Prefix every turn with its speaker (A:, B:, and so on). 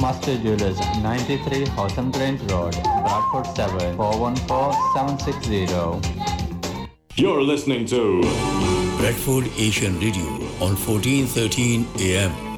A: Master Jewelers, 93 Hotham Grange Road, Bradford 7 414 760.
B: You're listening to
C: Bradford Asian Radio on 1413 AM.